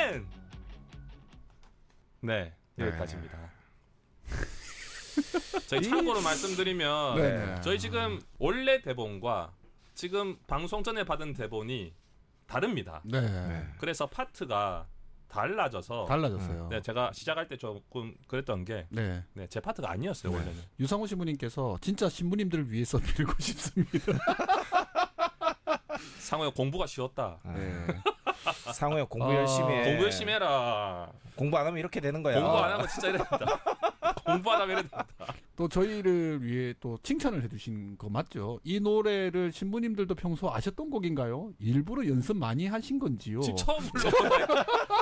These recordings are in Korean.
팬. 네, 여기까지입니다. 저희 참고로 말씀드리면 네. 저희 지금 원래 대본과 지금 방송 전에 받은 대본이 다릅니다. 네. 그래서 파트가 달라졌어요. 네, 제가 시작할 때 조금 그랬던 게 네. 네, 제 파트가 아니었어요, 네. 원래는. 유상호 신부님께서 진짜 신부님들을 위해서 빌고 싶습니다. 상호야 공부가 쉬웠다. 네. 상호야 공부 열심히 해. 공부 열심히 해라. 공부 안 하면 이렇게 되는 거야. 공부 안 하면 진짜 이래 된다. 공부 안 하면 이래 된다. 또 저희를 위해 또 칭찬을 해주신 거 맞죠? 이 노래를 신부님들도 평소 아셨던 곡인가요? 일부러 연습 많이 하신 건지요? 지금 처음 불러보네.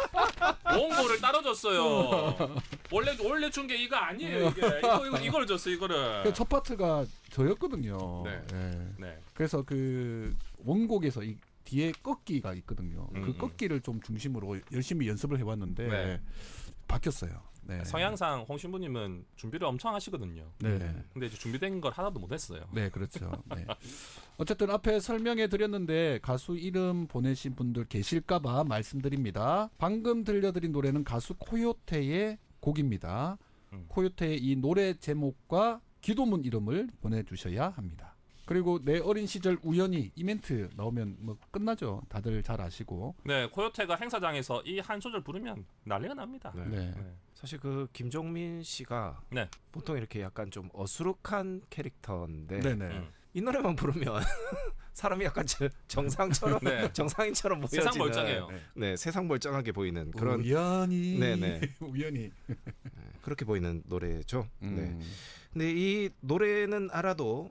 원고를 따로 줬어요. 원래 준 게 이거 아니에요. 이걸 줬어 이거를. 첫 파트가 저였거든요. 네. 네. 네. 그래서 그 원곡에서 이 뒤에 꺾기가 있거든요. 그 꺾기를 좀 중심으로 열심히 연습을 해봤는데 네. 바뀌었어요. 네. 성향상 홍 신부님은 준비를 엄청 하시거든요. 네. 근데 이제 준비된 걸 하나도 못했어요. 네, 그렇죠. 네. 어쨌든 앞에 설명해 드렸는데 가수 이름 보내신 분들 계실까봐 말씀드립니다. 방금 들려드린 노래는 가수 코요테의 곡입니다. 코요테의 이 노래 제목과 기도문 이름을 보내주셔야 합니다. 그리고 내 어린 시절 우연히 이 멘트 나오면 뭐 끝나죠. 다들 잘 아시고. 네, 코요테가 행사장에서 이 한 소절 부르면 난리가 납니다. 네. 네. 사실 그 김종민 씨가 네. 보통 이렇게 약간 좀 어수룩한 캐릭터인데 네네. 이 노래만 부르면 사람이 약간 정상처럼 네. 정상인처럼 보여지는 세상 멀쩡해요. 네, 세상 멀쩡하게 보이는 그런 우연히. 네네. 우연히. 그렇게 보이는 노래죠. 네. 근데 이 노래는 알아도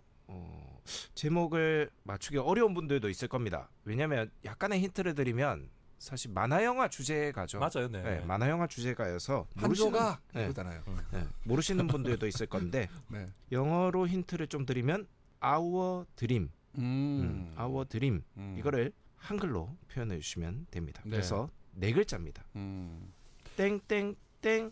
제목을 맞추기 어려운 분들도 있을 겁니다. 왜냐하면 약간의 힌트를 드리면 사실 만화영화 주제가죠. 맞아요, 네. 네, 만화영화 주제가여서 한 조각 네. 이거잖아요. 네, 모르시는 분들도 있을 건데 네. 영어로 힌트를 좀 드리면 Our Dream, Our Dream 이거를 한글로 표현해 주시면 됩니다. 네. 그래서 네 글자입니다. 땡땡땡땡.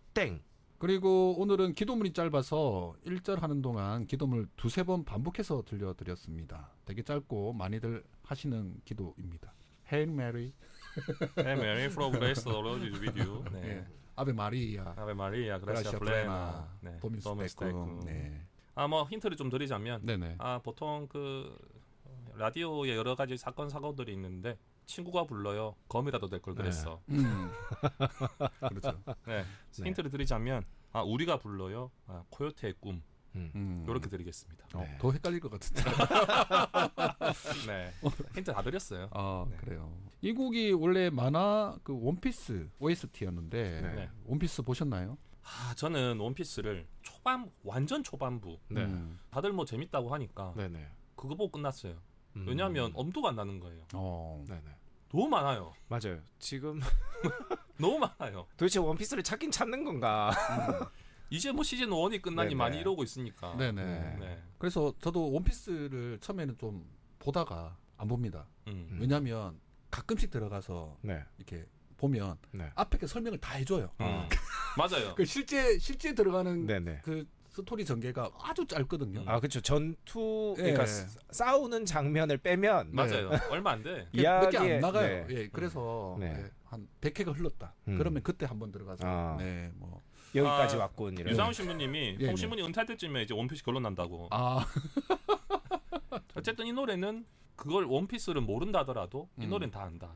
그리고 오늘은 기도문이 짧아서 1절 하는 동안 기도문을 두세 번 반복해서 들려드렸습니다. 되게 짧고 많이들 하시는 기도입니다. Hail Mary. Hey Mary, from grace the Lord is with you. 네. 네. 아베 마리아. 아베 마리아, 그라시아 플레나. 네. 도미스 테쿰. 네. 뭐 힌트를 좀 드리자면 네네. 보통 그 라디오에 여러 가지 사건들이 있는데 친구가 불러요. 검이라도 될 걸 그랬어. 그렇죠. 네. 힌트를 드리자면 우리가 불러요. 코요테의 꿈. 이렇게 드리겠습니다. 더 헷갈릴 것 같은데. 네. 힌트 다 드렸어요. 네. 그래요. 이 곡이 원래 만화 그 원피스 OST였는데 네. 원피스 보셨나요? 저는 원피스를 완전 초반부. 네. 다들 뭐 재밌다고 하니까 네네. 그거 보고 끝났어요. 왜냐하면 엄두가 안 나는 거예요. 네네. 너무 많아요. 맞아요. 지금 너무 많아요. 도대체 원피스를 찾긴 찾는 건가? 이제 뭐 시즌 1이 끝나니 네네. 많이 이러고 있으니까. 네네. 네. 그래서 저도 원피스를 처음에는 좀 보다가 안 봅니다. 왜냐하면 가끔씩 들어가서 네. 이렇게 보면 네. 앞에 게 설명을 다 해줘요. 맞아요. 그 실제 들어가는 네네. 그 스토리 전개가 아주 짧거든요. 그렇죠. 전투 예. 그러니까 싸우는 장면을 빼면 맞아요. 얼마 안 돼. 몇 개 안 이야기에- 나가요. 네. 예, 그래서 네. 한 100회가 흘렀다. 그러면 그때 한번 들어가서 네, 뭐 여기까지 왔군 이런. 유상훈 신부님이 네. 홍 신부님 은퇴할 때쯤에 이제 원피스 결론 난다고. 어쨌든 이 노래는 그걸 원피스를 모른다 하더라도 이 노래는 다 안다.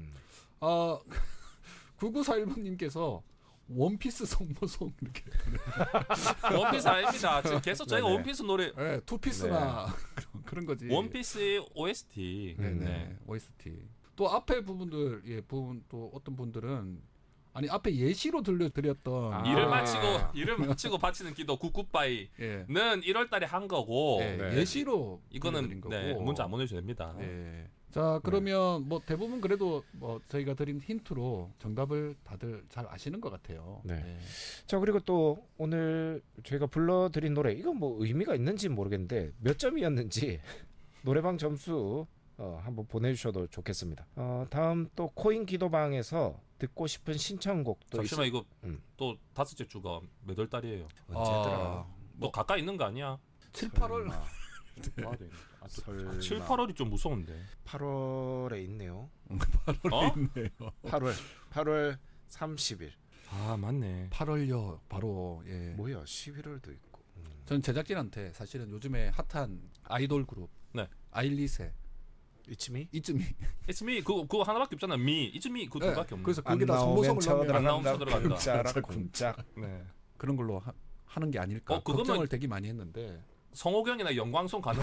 9941번님께서 원피스 성모송 이렇게 원피스 아닙니다. 지금 계속 저희가 네네. 원피스 노래 네, 투피스나 그런 거지. 원피스의 OST. 네네. OST. 또 앞에 부분들 또 어떤 분들은 아니 앞에 예시로 들려드렸던 일을 마치고 바치는 기도 굿굿바이는 예. 1월달에 한 거고 예, 네. 예시로 이거는 거고. 문자 안 보내주셔도 됩니다. 예. 자 그러면 뭐 대부분 그래도 뭐 저희가 드린 힌트로 정답을 다들 잘 아시는 것 같아요. 네. 예. 자 그리고 또 오늘 저희가 불러드린 노래 이건 뭐 의미가 있는지 모르겠는데 몇 점이었는지 노래방 점수 한번 보내주셔도 좋겠습니다. 다음 또 코인 기도방에서 듣고 싶은 신청곡도 잠시만 이거 또 5째 주가 몇 월달이에요? 언제더라? 너 가까이 있는 거 아니야? 7, 8월 봐야 되겠네. 설마. 7, 8월이 좀 무서운데. 8월에 있네요. 8월에 어? 있네요. 8월 30일. 아 맞네. 8월요. 바로 예. 뭐야? 11월도 있고. 전 제작진한테 사실은 요즘에 핫한 아이돌 그룹 네. 아일리세 이츠미? 이쯤이 It's me. 그거 하나밖에 없잖아. me. It's me. 그 네, 둘밖에 없네. 그래서 안 거기다 나오면 성보성을 넣으면 안 나오면 쳐들어간다. 쿵짜락 쿵짝. 네. 그런 걸로 하는 게 아닐까 그거면- 걱정을 되게 많이 했는데 성호경이나 영광송 가능.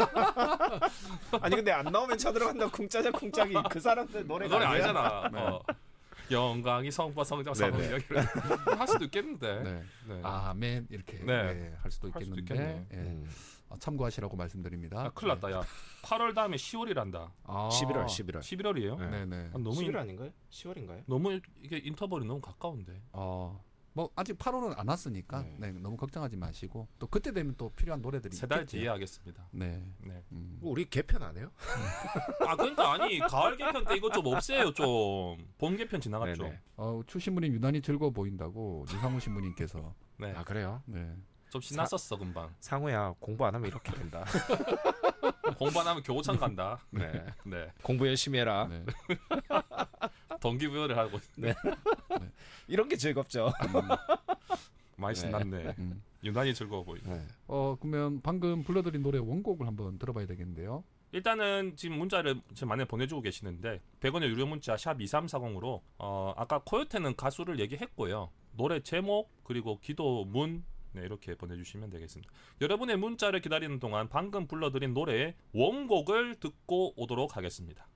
아니 근데 안 나오면 쳐들어간다 쿵짜자 쿵짝이 그 사람들 노래가 노래 아니야? 알잖아. 네. 영광이 성과 성장 네네. 성호경 할 수도 있겠는데. 네. 네. 아멘 이렇게 네. 예, 할 수도 할 수도 있겠는데 있겠네. 예. 참고하시라고 말씀드립니다. 아, 큰일 났다. 야. 8월 다음에 10월이란다. 아, 11월. 11월이에요? 네. 네네. 아, 너무 10일 아닌가요? 10월인가요? 너무 이게 인터벌이 너무 가까운데. 뭐 아직 8월은 안 왔으니까 네, 너무 걱정하지 마시고 또 그때 되면 또 필요한 노래들이 세 달 있겠죠. 뒤에 하겠습니다. 네. 네. 우리 개편 안 해요? 아 그러니까 아니 가을 개편 때 이거 좀 없애요 좀. 봄 개편 지나갔죠. 네네. 출신부님 유난히 즐거워 보인다고 유상우 신부님께서 네. 아 그래요? 네. 좀 신났었어 금방. 상우야 공부 안 하면 이렇게 된다. 공부 안 하면 교고청 간다. 네. 네. 공부 열심히 해라. 네. 동기부여를 하고 이런 게 즐겁죠. 많이 네. 신났네. 음. 유난히 즐거워 보이. 네. 그러면 방금 불러드린 노래 원곡을 한번 들어봐야 되겠는데요. 일단은 지금 문자를 지금 많이 보내주고 계시는데 100원의 유료 문자 샵 2340으로 아까 코요테는 가수를 얘기했고요. 노래 제목 그리고 기도문 네, 이렇게 보내주시면 되겠습니다. 여러분의 문자를 기다리는 동안 방금 불러드린 노래의 원곡을 듣고 오도록 하겠습니다.